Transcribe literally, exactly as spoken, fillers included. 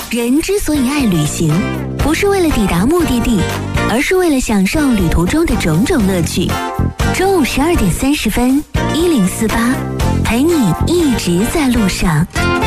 人之所以爱旅行，不是为了抵达目的地，而是为了享受旅途中的种种乐趣。中午十二点三十分，一零四八，陪你一直在路上。